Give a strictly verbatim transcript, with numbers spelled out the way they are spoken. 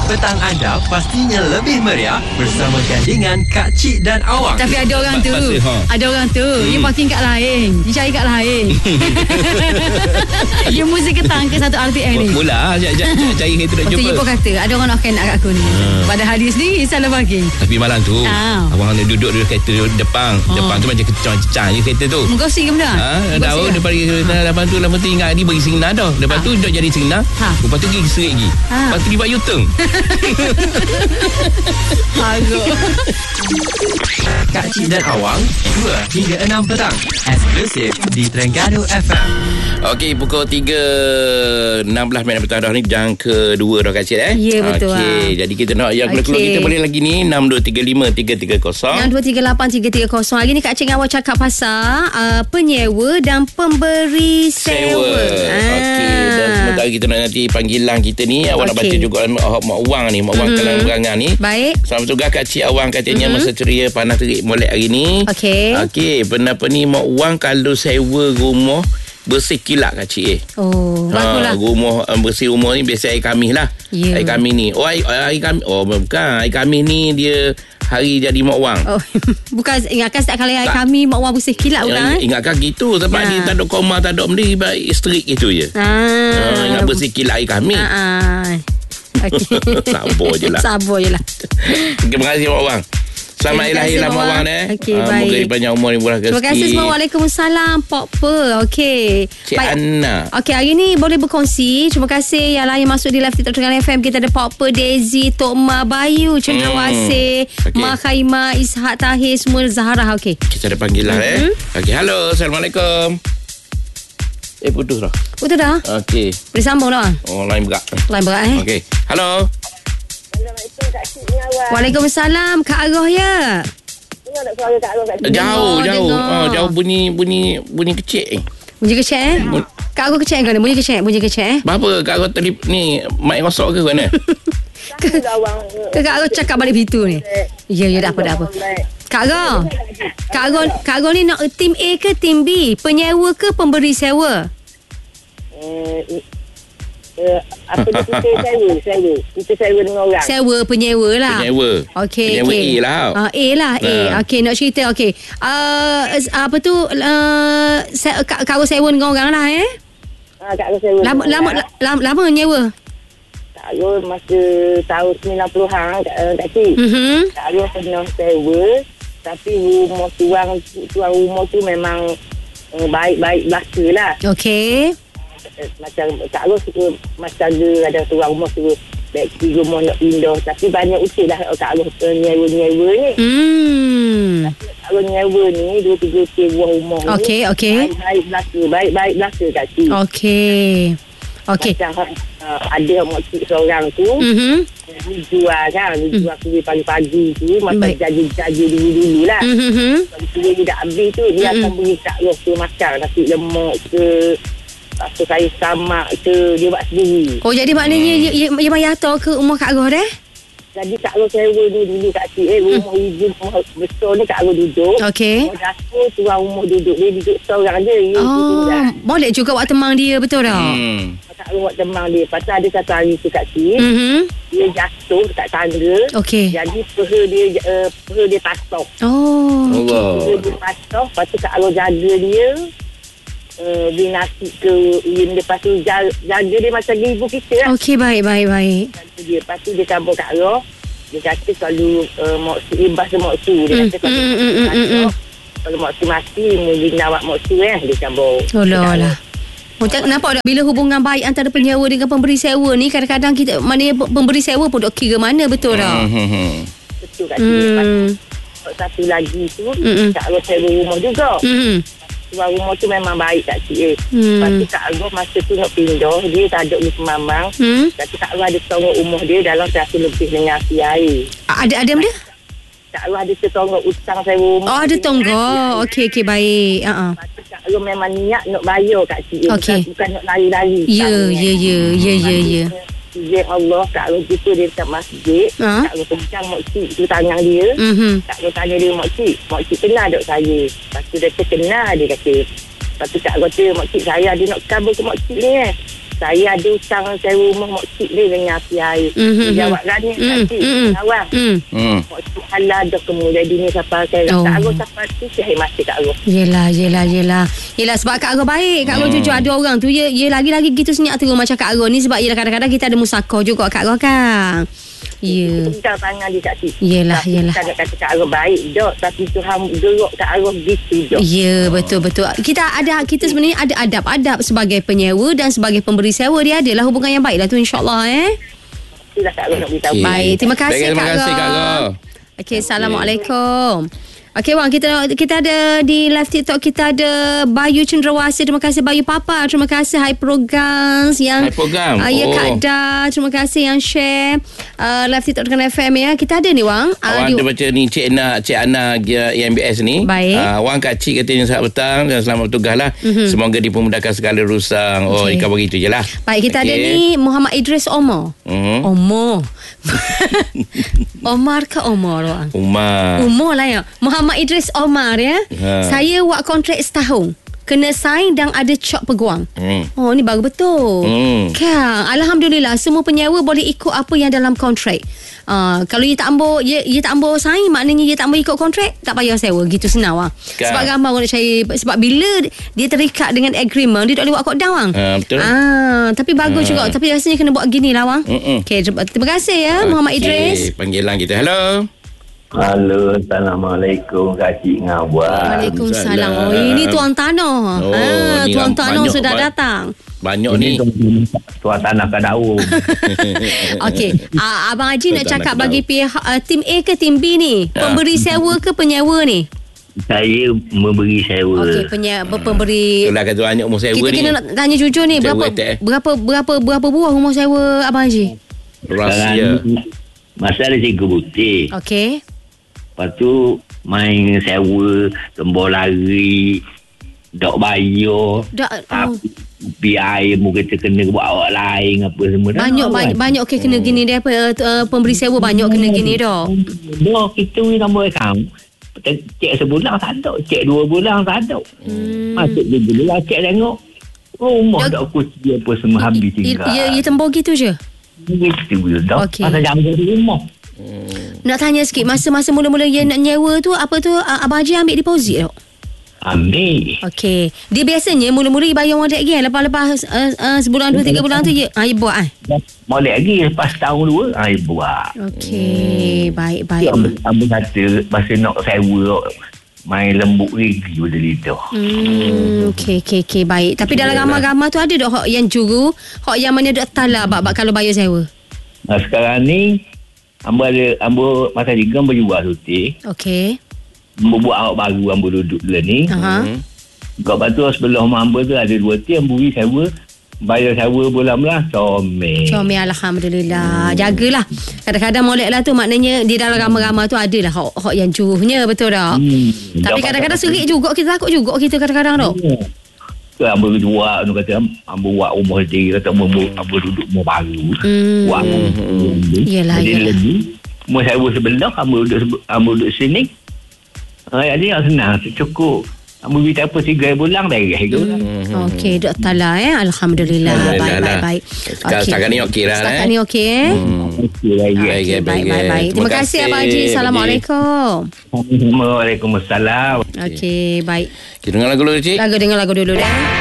Petang anda pastinya lebih meriah bersama gandingan Kak Cik dan Awang. Tapi ada orang tu Pasal, ha. Ada orang tu hmm. Dia parking kat lain, dia cari kat lain. Dia mesti ketang ke satu R T M ni. Mula cari kereta nak jumpa. Betul, dia pun kata ada orang nak kena kat aku ni. hmm. Padahal dia sendiri salah parking. Tapi malam tu ah. abang nak duduk di kereta depan. oh. Depan tu macam kecang-kecang je kereta tu. Menggosi ke benda? Ha, dah tahu depan kereta. Lepas tu lepas tu ingat dia bagi signal dah. Lepas ha. tu duduk jadi signal. Ha. Lepas tu pergi serik lagi. Ha. Lepas tu dia buat U-turn. Haruk. Kak Cik dan Awang dua hingga enam petang eksklusif di Terengganu F M. Okey, pukul tiga enam belas minit petang dah ni jam kedua dah Kak Cik eh. Ya, betul. Okey, jadi kita nak yang keluar-keluar okay. kita boleh lagi ni enam dua tiga lima tiga tiga kosong enam dua tiga lapan tiga tiga kosong. Hari ni Kak Cik awak cakap pasal uh, penyewa dan pemberi sewa. sewa. Ah. Okey, dan sementara kita nak nanti panggilan kita ni awak okay. nak baca juga uh, Mak Wang ni, Mak Wang mm-hmm. Kelang Berangan ni. Baik. Selamat tugas Kak Cik Awang katanya mm-hmm. masa ceria panas terik molek hari ni. Okey. Okey, kenapa ni Mak Wang kalau sewa rumah bersih kilat Kak Cik eh. Oh, baguslah. Ha, rumah um, bersih rumah ni biasa air Khamis lah. Yeah. Air Khamis ni. Oh, air, air Khamis. Oh, bukan. Air Khamis ni dia hari jadi Mak Wang. Oh, bukan ingatkan setiap kali air kami Mak Wang bersih kilat bukan? Eh? Ingatkan gitu sebab ya. dia tak ada koma, tak ada benda, strik gitu je. Ha, ha, ingat bersih kilat air Khamis. Ha. Okay. Sabar je lah. Sabar je lah. Terima kasih Mak Wang. Selamat lahir lah Mak Wang eh. Okey, ha, baik. Moga panjang umur ni murah rezeki. Terima kasih semua. Waalaikumsalam. Pok Per. Okey. Cik baik. Anna. Okey, hari ni boleh berkongsi. Terima kasih yang lain masuk di live TikTok Terengganu F M. Kita ada Pok Per, Daisy, Tok Ma, Bayu, Cendrawasih, hmm. okay. Ma Khaimah, Ishak Tahir, semua Zahara. Okey. Kita ada panggilan mm-hmm. eh. Okey, halo. Assalamualaikum. Eh, putus dah. Putus dah? Okey. Boleh sambung dah? Oh, lain berat. Lain berat eh. Okey. Halo. Assalamualaikum Kak Cik ni Awang. Waalaikumsalam. Kak Aroh ya? Dengar tak suara Kak Aroh Kak Cik? Jauh, dengar, jauh. Dengar. Oh, jauh bunyi bunyi bunyi kecil eh. Bunyi kecil eh? Bun- Kak Aroh kecil kan? Bunyi kecil, bunyi kecil eh? Apa Kak Aroh tadi ni mic rosak ke mana? ke, ke Kak Aroh cakap balik pintu ni. Ya, ya dah apa dah apa. Kak Aroh. Kak Aroh, Kak Aroh ni nak tim A ke tim B? Penyewa ke pemberi sewa? Eh, Uh, apa dia kita sewa sewa kita sewa dengan orang sewa penyewa lah penyewa okey penyewa okay. A lah uh, A lah A uh. okey nak cerita okey uh, apa tu uh, se- Kak Aroh sewa dengan orang lah eh ha, Kak Aroh sewa lama lama, lama lama nyewa Kak Aroh masa tahun sembilan puluhan Kak Cik mm-hmm. Kak Aroh pernah sewa tapi rumah tuang tuang rumah tu memang uh, baik-baik belaka lah okey macam Kak Aroh suka macam dia ada tuan rumah suruh baik rumah nak pindah tapi banyak usia dah Kak Aroh nyewa-nyewa ni hmm. tapi Kak Aroh nyewa ni dua tiga usia buang rumah okey okey baik-baik belaka baik-baik belaka Kak Cik okey okey macam uh, ada makcik seorang tu mhm dia jual kan dia jual mm. kuih pagi-pagi tu masa jaga-jaga dulu-dulu lah mhm kalau dia dah habis tu dia mm-hmm. akan beri Kak Aroh tu makan nasi lemak ke apa kayu samak ke dia buat sendiri. Oh jadi maknanya hmm. dia dia bayar tau ke rumah Kak Aroh dah? Jadi Kak Aroh sewa ni dulu Kak Cik eh rumah hmm. ibu rumah besar ni Kak Aroh duduk. Okey. Rumah dapur tuan rumah duduk dia duduk seorang je. Oh, boleh juga buat temang dia betul tak? Hmm. Kak Aroh buat temang dia. Lepas tu ada satu hari tu Kak Cik. Mhm. Dia jatuh dekat tangga. Okey. Jadi peha dia uh, peha dia patah. Oh. Allah. Peha dia patah. Lepas tu Kak Aroh jaga dia. Uh, beri nasi ke Ian. Lepas tu jaga, jaga dia macam ibu kita lah. Okey baik baik baik Dia. Lepas tu dia sambung Kak Aroh. Dia kata kalau uh, Moksu imbas dia Moksu. Dia mm, kata kalau mm, Moksu mm, mm, mm, mm. kalau Moksu mati mungkin nawak Moksu eh. Dia sambung. Oh lah lah. Macam nampak tak bila hubungan baik antara penyewa dengan pemberi sewa ni kadang-kadang kita maknanya pemberi sewa pun dok kira mana betul tak? Hmm. Betul Kak Cik. Hmm. Satu lagi tu Mm-mm. Kak Aroh sewa rumah juga. Hmm. Tuan rumah tu memang baik Kak Cik eh. Hmm. Lepas tu Kak Aroh masa tu nak pindah. Dia tak ada ni pemamang. Hmm. Lepas tu Kak Aroh ada tongok rumah dia dalam seratus lebih dengan api air. Ada ada dia? Kak Aroh ada setongok utang sewa rumah. Oh ada tonggok. Okey okey baik. Ha ah. Lepas tu Kak Aroh memang niat nak bayar Kak Cik. Okey. Bukan, bukan nak lari-lari. Ya ya ya ya ya ya. Izin Allah Kak Aroh jumpa dia dekat masjid. Ha? Kak Aroh pegang makcik tu tangan dia. Mhm. Kak Aroh tanya dia makcik. Makcik kenal tak saya? Lepas tu dia kata kenal dia kata. Lepas tu Kak Aroh kata makcik saya ada nak kabur ke makcik ni eh. saya ada hutang sewa rumah makcik dia dengan api air. Mm-hmm. Dia jawab rani Mm. makcik. Mm. Awang. Hmm. Hmm. Makcik halal dah kemudian dunia sampai sekarang. Oh. Kak Arif sampai tu saya mati Kak Arif. Yelah, yelah, yelah. Yelah sebab Kak Arif baik. Kak Arif Hmm. jujur ada orang tu. Ya, ya lagi-lagi gitu senyap tu macam Kak Arif ni. Sebab yelah kadang-kadang kita ada musakoh juga Kak Arif kan. Ya. Kita tangan dia Kak Cik. Yelah, tapi yelah. Kita nak kata Kak Arif baik dok. Tapi Tuhan gerak Kak Arif gitu dok. Ya, betul-betul. Kita ada, kita sebenarnya ada adab-adab sebagai penyewa dan sebagai pemberi sewa. Dia adalah hubungan yang baik lah tu insyaAllah eh. Itulah Kak Arif nak beritahu. Okey. Baik, terima kasih Baik, terima Kak kasih, Kak Arif. Arif. Okey, Assalamualaikum. Okey Wang, kita kita ada di live TikTok, kita ada Bayu Cendrawasih. Terima kasih Bayu Papa. Terima kasih Hai Programs yang Hypergam. Uh, ya Oh. Kak Da. Terima kasih yang share uh, live TikTok dengan F M ya. Kita ada ni Wang. Uh, Awang ada baca ni Cik Ana, Cik Ana A M B S ni. Baik. Uh, Wang Kak Cik katanya selamat petang dan selamat bertugas lah. Mm-hmm. Semoga dipermudahkan segala urusan. Oh, Okey. ni khabar gitu je lah. Baik, kita okay. ada ni Muhammad Idris Omar. Mm-hmm. Omar. Omar ke Omar Wang? Umar. Umur lah ya. Muhammad Idris Omar ya. Ha. Saya buat kontrak setahun. Kena sign dan ada cop peguam. Hmm. Oh, ni baru betul. Hmm. Kan, Alhamdulillah semua penyewa boleh ikut apa yang dalam kontrak. Uh, kalau dia tak ambil, dia, dia tak ambil sign, maknanya dia tak ambil ikut kontrak, tak payah sewa. Gitu senang Wang. Kan. Sebab ramai orang nak cari. Sebab bila dia terikat dengan agreement, dia tak boleh buat cut down Wang. Ha, betul. Ah, tapi bagus Ha. juga. Tapi rasanya kena buat gini lah Wang. Mm-mm. Okay, terima kasih ya Muhammad Idris. Okey, panggilan kita. Hello. Halo, Assalamualaikum Kak Cik Ngawang. Waalaikumsalam. Oh, ini Tuan Tanah. Oh, ah, ni Tuan ram- Tanah banyak- sudah ba- datang. Banyak ni. Ini tuan tanah Kadaum. Okey, uh, Abang Haji nak Betul, cakap nak bagi pihak uh, tim A ke tim B ni? Ya. Pemberi sewa ke penyewa ni? Saya memberi sewa. Okey, penyewa pemberi. Itulah kata banyak umur sewa Kita ni. kena nak tanya jujur ni, Sewa berapa T F. berapa berapa berapa buah rumah sewa Abang Haji? Rahsia. Sekarang ni, masa ada tiga butik. Okey. Lepas tu main sewa, tembok lari, dok bayar. Dak oh. Pi air mu kita kena buat awak lain apa semua. Banyak banyak banyak okey kena gini dia apa uh, pemberi sewa banyak kena gini dah. Dah kita ni nombor akaun. Cek sebulan tak ada, cek dua bulan tak ada. Hmm. Masuk je dulu lah cek tengok. Rumah Dak- dak kunci apa semua habis tinggal. Ya, ya tembok gitu je. Gitu je dah. Okey. Pasal jaga di rumah. Nak tanya sikit, masa-masa mula-mula yang nak nyewa tu apa tu uh, Abang Haji ambil deposit tak? Ambil. Okey. Dia biasanya mula-mula dia bayar orang tak kan. Lepas-lepas uh, uh, sebulan dua tiga bulan tu je. Ah, dia buat ah. Boleh lagi lepas tahun dua, ha, buat. Okey, baik baik. Ambil, ambil kata, masa nak sewa, main lembut lagi pada lidah. Hmm, okey okey okey baik. Tapi dalam ramai-ramai tu ada tak hak yang juru, hak yang mana dok talak bab kalau bayar sewa. Nah, sekarang ni, Ambo ada, Ambo masa tiga, Ambo jual suti. Okey. Ambo buat awak baru, Ambo duduk dulu ni. Aha. Hmm. Kau lepas tu sebelah rumah Ambo tu ada dua ti, Ambo beri sewa. Bayar sewa bulan-bulan, comel. Comel Alhamdulillah. Jagalah. Kadang-kadang molek lah tu maknanya di dalam ramai-ramai tu adalah hak, hak yang juruhnya betul tak? Hmm. Tapi kadang-kadang serik juga kita takut juga kita kadang-kadang tak? Tu Ambo jual, tu kata Ambo buat rumah sendiri, kata Ambo, Ambo duduk rumah baru. Hmm. Buat rumah. Yelah, Jadi yelah. lagi, rumah sewa sebelah, Ambo duduk, sebe- Ambo duduk sini. Ha, jadi yang senang, cukup. Ambo beri apa tiga bulan, beres ke. Hmm. Okey, dok talak eh. Alhamdulillah. Baik Alhamdulillah baik lah. baik. Sekarang- setakat ni okey lah, Setakat eh. ni okey eh. Okey lagi. Baik, Okey, baik, baik, baik. baik, baik. Terima kasih Abang Haji. kasih, Assalamualaikum. Waalaikumsalam. Okey, baik. Kita dengar lagu dulu, Cik. Lagu dengar lagu dulu dah.